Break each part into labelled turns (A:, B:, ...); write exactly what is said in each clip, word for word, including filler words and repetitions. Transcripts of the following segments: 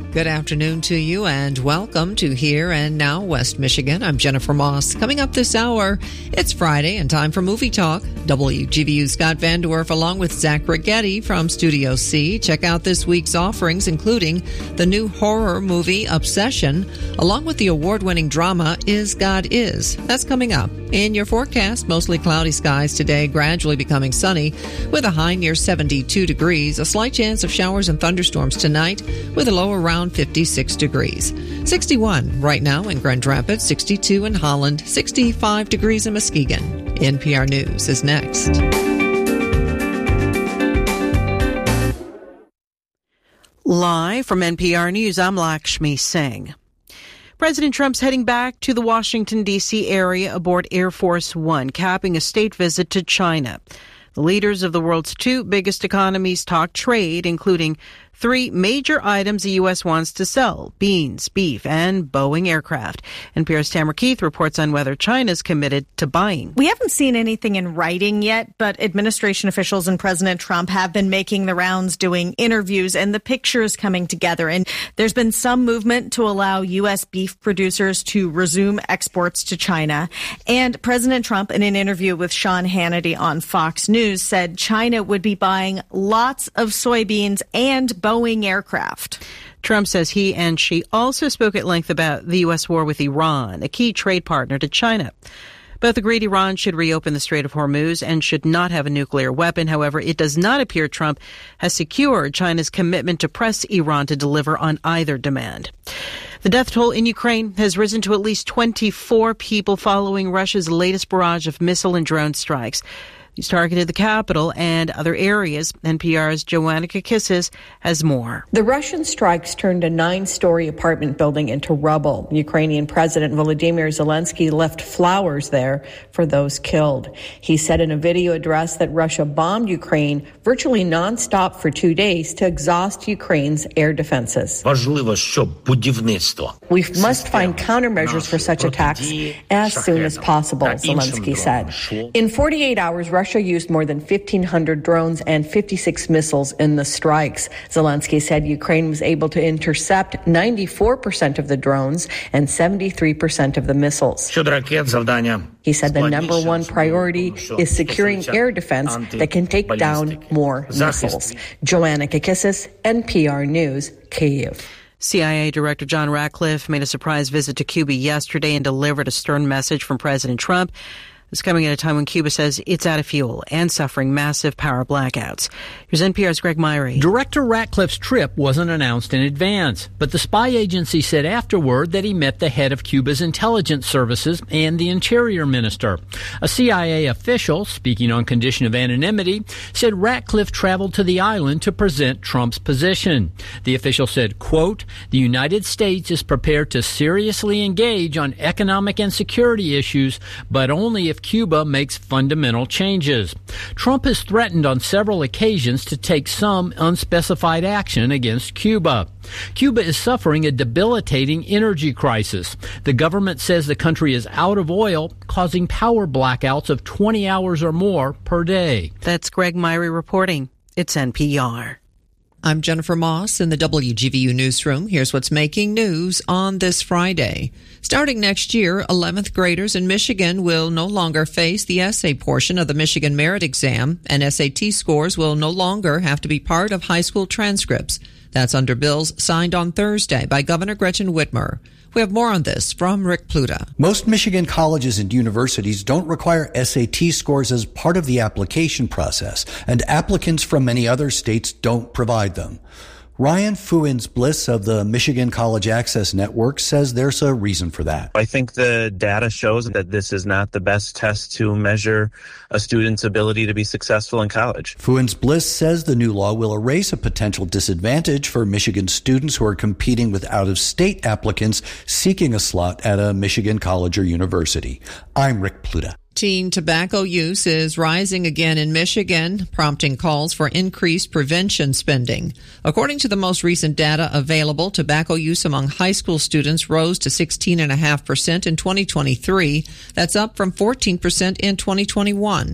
A: Good afternoon to you and welcome to Here and Now West Michigan. I'm Jennifer Moss. Coming up this hour, it's Friday and time for Movie Talk. W G V U's Scott Van Dorf along with Zach Rigetti from Studio C. Check out this week's offerings, including the new horror movie Obsession, along with the award-winning drama Is God Is. That's coming up. In your forecast, mostly cloudy skies today, gradually becoming sunny with a high near seventy-two degrees. A slight chance of showers and thunderstorms tonight with a low around fifty-six degrees. sixty-one right now in Grand Rapids, sixty-two in Holland, sixty-five degrees in Muskegon. N P R News is next.
B: Live from N P R News, I'm Lakshmi Singh. President Trump's heading back to the Washington, D C area aboard Air Force One, capping a state visit to China. The leaders of the world's two biggest economies talk trade, including three major items the U S wants to sell: beans, beef, and Boeing aircraft. N P R's Tamara Keith reports on whether China's committed to buying.
C: We haven't seen anything in writing yet, but administration officials and President Trump have been making the rounds, doing interviews, and the picture is coming together. And there's been some movement to allow U S beef producers to resume exports to China. And President Trump, in an interview with Sean Hannity on Fox News, said China would be buying lots of soybeans and Boeing aircraft.
B: Trump says he and Xi also spoke at length about the U S war with Iran, a key trade partner to China. Both agreed Iran should reopen the Strait of Hormuz and should not have a nuclear weapon. However, it does not appear Trump has secured China's commitment to press Iran to deliver on either demand. The death toll in Ukraine has risen to at least twenty-four people following Russia's latest barrage of missile and drone strikes. He's targeted the capital and other areas. N P R's Joanna Kakissis has more.
D: The Russian strikes turned a nine-story apartment building into rubble. Ukrainian President Volodymyr Zelensky left flowers there for those killed. He said in a video address that Russia bombed Ukraine virtually nonstop for two days to exhaust Ukraine's air defenses. We must find countermeasures for such attacks as soon as possible, Zelensky said. In forty-eight hours, Russia used more than fifteen hundred drones and fifty-six missiles in the strikes. Zelensky said Ukraine was able to intercept ninety-four percent of the drones and seventy-three percent of the missiles. He said the number one priority is securing air defense that can take down more missiles. Joanna Kakissis, N P R News, Kyiv.
B: C I A Director John Ratcliffe made a surprise visit to Cuba yesterday and delivered a stern message from President Trump. It's coming at a time when Cuba says it's out of fuel and suffering massive power blackouts. Here's N P R's Greg Myrie.
E: Director Ratcliffe's trip wasn't announced in advance, but the spy agency said afterward that he met the head of Cuba's intelligence services and the interior minister. A C I A official, speaking on condition of anonymity, said Ratcliffe traveled to the island to present Trump's position. The official said, quote, "The United States is prepared to seriously engage on economic and security issues, but only if Cuba makes fundamental changes." Trump has threatened on several occasions to take some unspecified action against Cuba. Cuba is suffering a debilitating energy crisis. The government says the country is out of oil, causing power blackouts of twenty hours or more per day.
B: That's Greg Myrie reporting. It's N P R.
A: I'm Jennifer Moss in the W G V U newsroom. Here's what's making news on this Friday. Starting next year, eleventh graders in Michigan will no longer face the essay portion of the Michigan Merit Exam, and S A T scores will no longer have to be part of high school transcripts. That's under bills signed on Thursday by Governor Gretchen Whitmer. We have more on this from Rick Pluta.
F: Most Michigan colleges and universities don't require S A T scores as part of the application process, and applicants from many other states don't provide them. Ryan Fuins-Bliss of the Michigan College Access Network says there's a reason for that.
G: I think the data shows that this is not the best test to measure a student's ability to be successful in college.
F: Fuins-Bliss says the new law will erase a potential disadvantage for Michigan students who are competing with out-of-state applicants seeking a slot at a Michigan college or university. I'm Rick Pluta.
A: Teen tobacco use is rising again in Michigan, prompting calls for increased prevention spending. According to the most recent data available, tobacco use among high school students rose to sixteen point five percent in twenty twenty-three. That's up from fourteen percent in twenty twenty-one.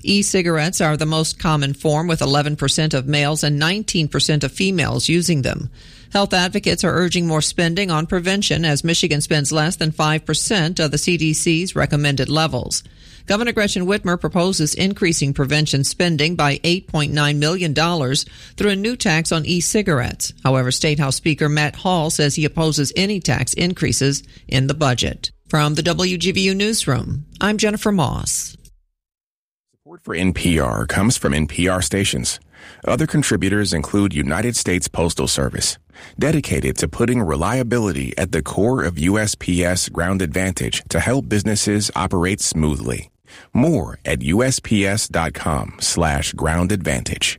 A: E-cigarettes are the most common form, with eleven percent of males and nineteen percent of females using them. Health advocates are urging more spending on prevention, as Michigan spends less than five percent of the C D C's recommended levels. Governor Gretchen Whitmer proposes increasing prevention spending by eight point nine million dollars through a new tax on e-cigarettes. However, State House Speaker Matt Hall says he opposes any tax increases in the budget. From the W G V U Newsroom, I'm Jennifer Moss.
H: Support for N P R comes from N P R stations. Other contributors include United States Postal Service, dedicated to putting reliability at the core of U S P S Ground Advantage to help businesses operate smoothly. More at USPS.com slash ground advantage.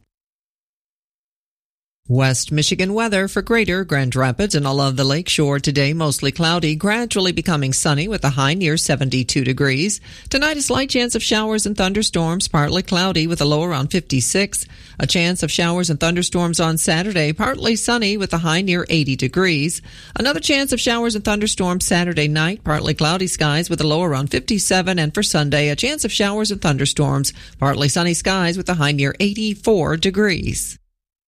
A: West Michigan weather for Greater Grand Rapids and all of the lakeshore today, mostly cloudy, gradually becoming sunny with a high near seventy-two degrees. Tonight, a slight chance of showers and thunderstorms, partly cloudy with a low around fifty-six. A chance of showers and thunderstorms on Saturday, partly sunny with a high near eighty degrees. Another chance of showers and thunderstorms Saturday night, partly cloudy skies with a low around fifty-seven. And for Sunday, a chance of showers and thunderstorms, partly sunny skies with a high near eighty-four degrees.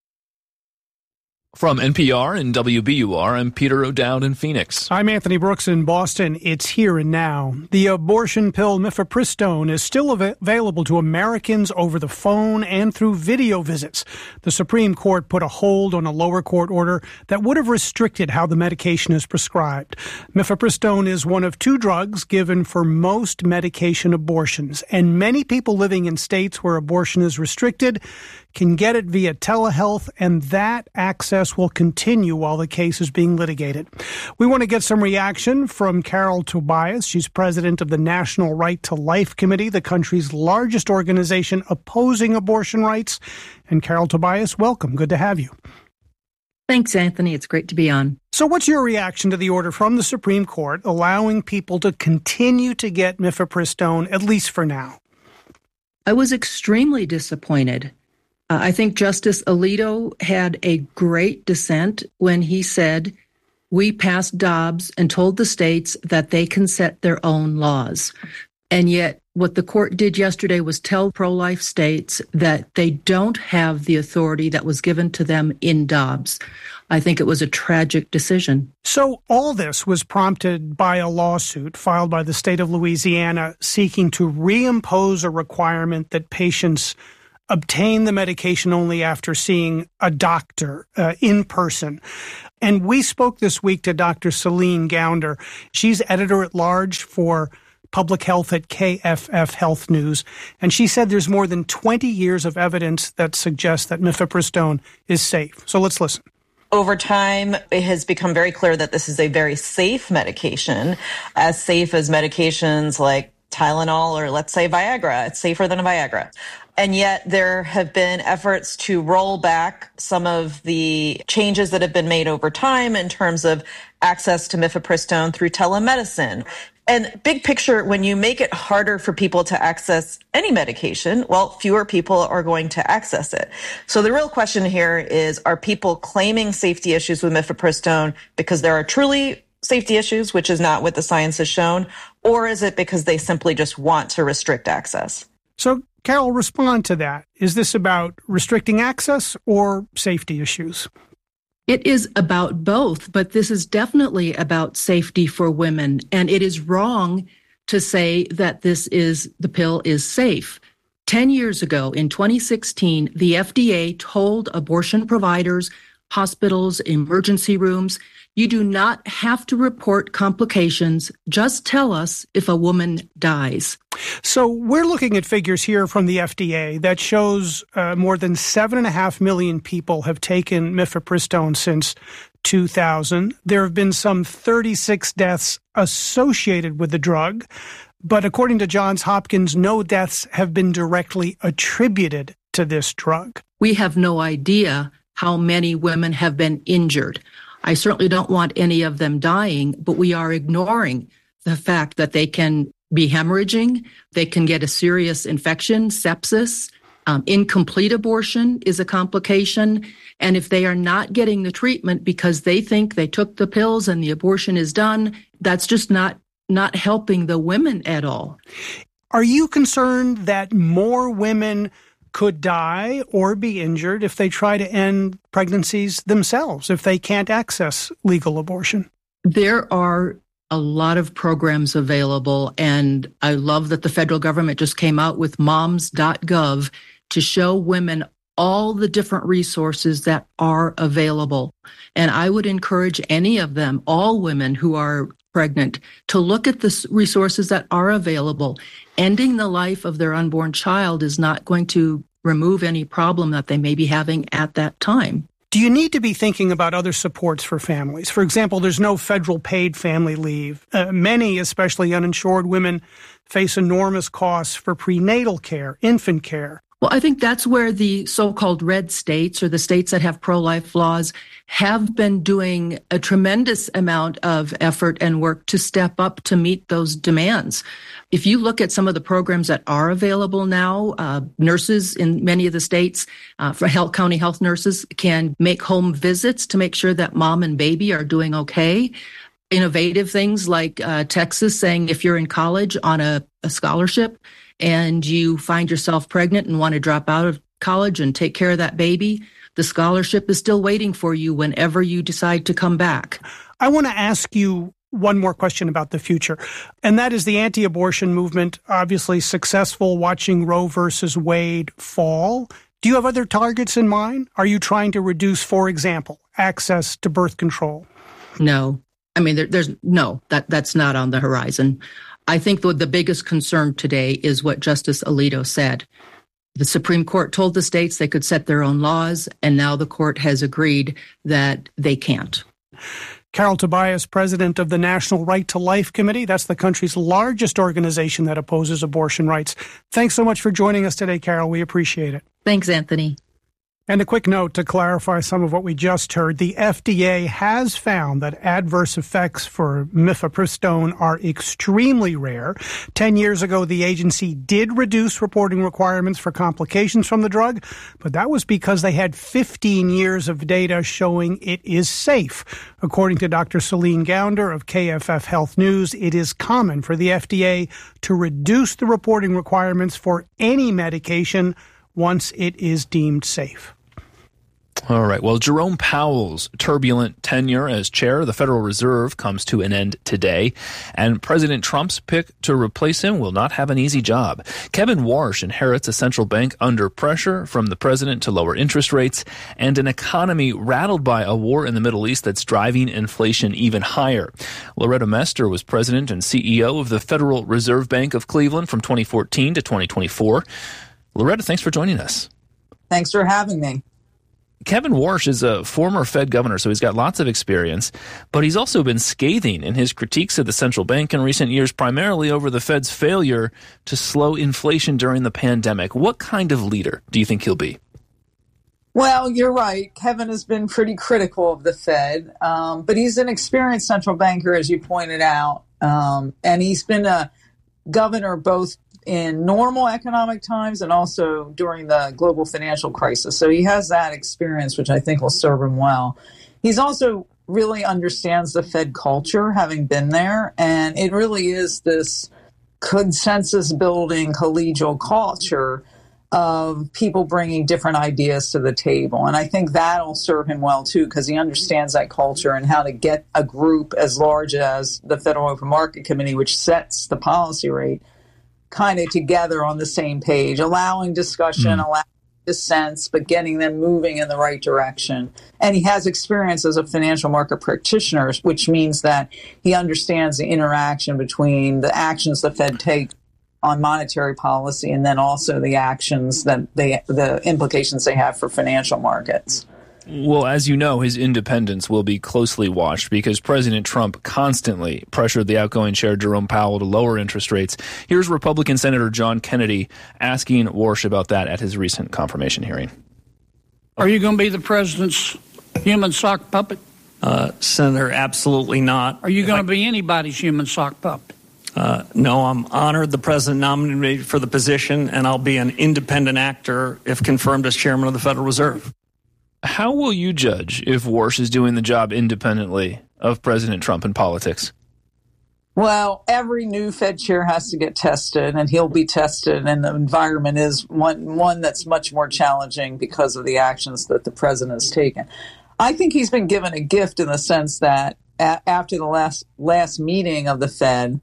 I: From N P R and W B U R, I'm Peter O'Dowd in Phoenix.
J: I'm Anthony Brooks in Boston. It's here and now. The abortion pill mifepristone is still av- available to Americans over the phone and through video visits. The Supreme Court put a hold on a lower court order that would have restricted how the medication is prescribed. Mifepristone is one of two drugs given for most medication abortions, and many people living in states where abortion is restricted can get it via telehealth, and that access will continue while the case is being litigated. We want to get some reaction from Carol Tobias. She's president of the National Right to Life Committee, the country's largest organization opposing abortion rights. And Carol Tobias, welcome. Good to have you.
K: Thanks, Anthony. It's great to be on.
J: So what's your reaction to the order from the Supreme Court allowing people to continue to get mifepristone, at least for now?
K: I was extremely disappointed. Uh, I think Justice Alito had a great dissent when he said, we passed Dobbs and told the states that they can set their own laws. And yet what the court did yesterday was tell pro-life states that they don't have the authority that was given to them in Dobbs. I think it was a tragic decision.
J: So all this was prompted by a lawsuit filed by the state of Louisiana seeking to reimpose a requirement that patients obtain the medication only after seeing a doctor uh, in person. And we spoke this week to Doctor Celine Gounder. She's editor-at-large for public health at K F F Health News. And she said there's more than twenty years of evidence that suggests that mifepristone is safe. So let's listen.
L: Over time, it has become very clear that this is a very safe medication, as safe as medications like Tylenol or, let's say, Viagra. It's safer than a Viagra. And yet there have been efforts to roll back some of the changes that have been made over time in terms of access to mifepristone through telemedicine. And big picture, when you make it harder for people to access any medication, well, fewer people are going to access it. So the real question here is, are people claiming safety issues with mifepristone because there are truly safety issues, which is not what the science has shown, or is it because they simply just want to restrict access?
J: So, Carol, respond to that. Is this about restricting access or safety issues?
K: It is about both, but this is definitely about safety for women. And it is wrong to say that this is, the pill is safe. Ten years ago, in twenty sixteen, the F D A told abortion providers, hospitals, emergency rooms, you do not have to report complications. Just tell us if a woman dies.
J: So we're looking at figures here from the F D A that shows uh, more than seven and a half million people have taken mifepristone since two thousand. There have been some thirty-six deaths associated with the drug. But according to Johns Hopkins, no deaths have been directly attributed to this drug.
K: We have no idea how many women have been injured. I certainly don't want any of them dying, but we are ignoring the fact that they can be hemorrhaging, they can get a serious infection, sepsis, um, incomplete abortion is a complication. And if they are not getting the treatment because they think they took the pills and the abortion is done, that's just not, not helping the women at all.
J: Are you concerned that more women could die or be injured if they try to end pregnancies themselves, if they can't access legal abortion?
K: There are a lot of programs available, and I love that the federal government just came out with moms dot gov to show women all the different resources that are available. And I would encourage any of them, all women who are pregnant, to look at the resources that are available. Ending the life of their unborn child is not going to remove any problem that they may be having at that time.
J: Do you need to be thinking about other supports for families? For example, there's no federal paid family leave. Uh, many, especially uninsured women, face enormous costs for prenatal care, infant care.
K: Well, I think that's where the so-called red states, or the states that have pro-life laws, have been doing a tremendous amount of effort and work to step up to meet those demands. If you look at some of the programs that are available now, uh, nurses in many of the states, uh, for health, county health nurses, can make home visits to make sure that mom and baby are doing okay. Innovative things like uh, Texas saying if you're in college on a, a scholarship, and you find yourself pregnant and want to drop out of college and take care of that baby, the scholarship is still waiting for you whenever you decide to come back.
J: I want to ask you one more question about the future, and that is the anti-abortion movement, obviously successful watching Roe versus Wade fall. Do you have other targets in mind? Are you trying to reduce, for example, access to birth control?
K: No. I mean, there, there's no, that that's not on the horizon. I think the, the biggest concern today is what Justice Alito said. The Supreme Court told the states they could set their own laws, and now the court has agreed that they can't.
J: Carol Tobias, president of the National Right to Life Committee. That's the country's largest organization that opposes abortion rights. Thanks so much for joining us today, Carol. We appreciate it.
K: Thanks, Anthony.
J: And a quick note to clarify some of what we just heard. The F D A has found that adverse effects for mifepristone are extremely rare. Ten years ago, the agency did reduce reporting requirements for complications from the drug, but that was because they had fifteen years of data showing it is safe. According to Doctor Celine Gounder of K F F Health News, it is common for the F D A to reduce the reporting requirements for any medication once it is deemed safe.
I: All right. Well, Jerome Powell's turbulent tenure as chair of the Federal Reserve comes to an end today, and President Trump's pick to replace him will not have an easy job. Kevin Warsh inherits a central bank under pressure from the president to lower interest rates and an economy rattled by a war in the Middle East that's driving inflation even higher. Loretta Mester was president and C E O of the Federal Reserve Bank of Cleveland from twenty fourteen to twenty twenty-four. Loretta, thanks for joining us.
M: Thanks for having me.
I: Kevin Warsh is a former Fed governor, so he's got lots of experience, but he's also been scathing in his critiques of the central bank in recent years, primarily over the Fed's failure to slow inflation during the pandemic. What kind of leader do you think he'll be?
M: Well, you're right. Kevin has been pretty critical of the Fed, um, but he's an experienced central banker, as you pointed out, um, and he's been a governor both in normal economic times and also during the global financial crisis. So he has that experience, which I think will serve him well. He's also really understands the Fed culture, having been there, and it really is this consensus-building collegial culture of people bringing different ideas to the table. And I think that'll serve him well, too, because he understands that culture and how to get a group as large as the Federal Open Market Committee, which sets the policy rate, kind of together on the same page, allowing discussion, mm. allowing dissents, but getting them moving in the right direction. And he has experience as a financial market practitioner, which means that he understands the interaction between the actions the Fed take on monetary policy and then also the actions that they, the implications they have for financial markets.
I: Well, as you know, his independence will be closely watched because President Trump constantly pressured the outgoing chair, Jerome Powell, to lower interest rates. Here's Republican Senator John Kennedy asking Warsh about that at his recent confirmation hearing.
N: Are you going to be the president's human sock puppet?
O: Uh, Senator, absolutely not.
N: Are you going to be anybody's human sock puppet?
O: Uh, no, I'm honored the president nominated me for the position, and I'll be an independent actor if confirmed as chairman of the Federal Reserve.
I: How will you judge if Warsh is doing the job independently of President Trump in politics?
M: Well, every new Fed chair has to get tested, and he'll be tested, and the environment is one one that's much more challenging because of the actions that the president has taken. I think he's been given a gift in the sense that a- after the last last meeting of the Fed,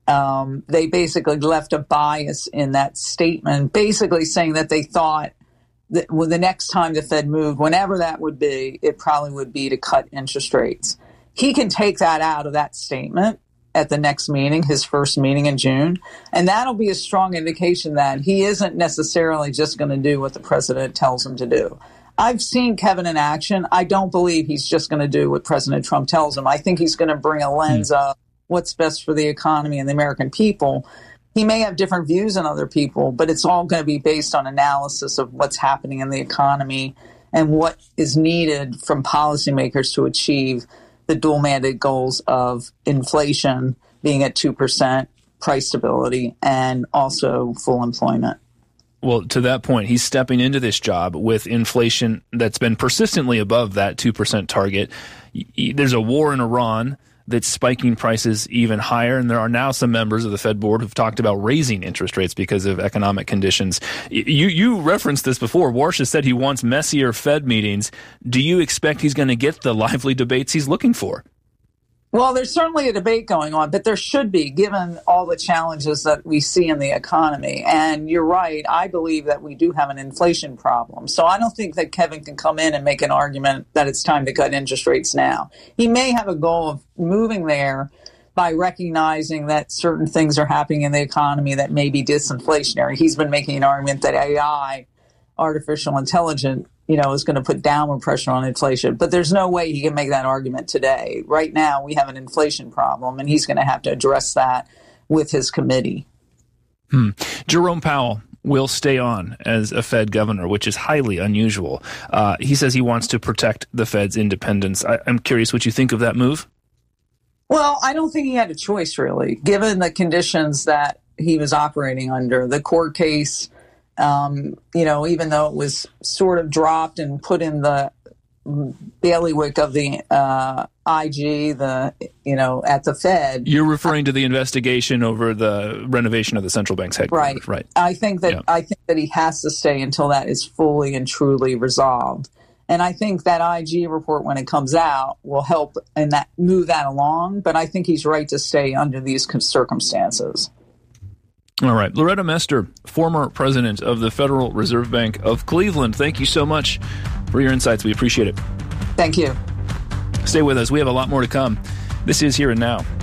M: um, they basically left a bias in that statement, basically saying that they thought that well, the next time the Fed moved, whenever that would be, it probably would be to cut interest rates. He can take that out of that statement at the next meeting, his first meeting in June. And that'll be a strong indication that he isn't necessarily just going to do what the president tells him to do. I've seen Kevin in action. I don't believe he's just going to do what President Trump tells him. I think he's going to bring a lens of what's best for the economy and the American people. He may have different views than other people, but it's all going to be based on analysis of what's happening in the economy and what is needed from policymakers to achieve the dual mandate goals of inflation being at two percent, price stability, and also full employment.
I: Well, to that point, he's stepping into this job with inflation that's been persistently above that two percent target. There's a war in Iran that's spiking prices even higher, and there are now some members of the Fed board who've talked about raising interest rates because of economic conditions. You you referenced this before. Warsh has said he wants messier Fed meetings. Do you expect he's going to get the lively debates he's looking for?
M: Well, there's certainly a debate going on, but there should be, given all the challenges that we see in the economy. And you're right, I believe that we do have an inflation problem. So I don't think that Kevin can come in and make an argument that it's time to cut interest rates now. He may have a goal of moving there by recognizing that certain things are happening in the economy that may be disinflationary. He's been making an argument that A I, artificial intelligence, you know, is going to put downward pressure on inflation. But there's no way he can make that argument today. Right now, we have an inflation problem, and he's going to have to address that with his committee.
I: Hmm. Jerome Powell will stay on as a Fed governor, which is highly unusual. Uh, he says he wants to protect the Fed's independence. I, I'm curious what you think of that move.
M: Well, I don't think he had a choice, really, given the conditions that he was operating under. The court case, Um, you know, even though it was sort of dropped and put in the bailiwick of the uh, I G, the you know, at the Fed.
I: You're referring to the investigation over the renovation of the central bank's headquarters,
M: right?
I: Right.
M: I think that
I: yeah.
M: I think that he has to stay until that is fully and truly resolved. And I think that I G report, when it comes out, will help and that move that along. But I think he's right to stay under these circumstances.
I: All right. Loretta Mester, former president of the Federal Reserve Bank of Cleveland, thank you so much for your insights. We appreciate it.
M: Thank you.
I: Stay with us. We have a lot more to come. This is Here and Now.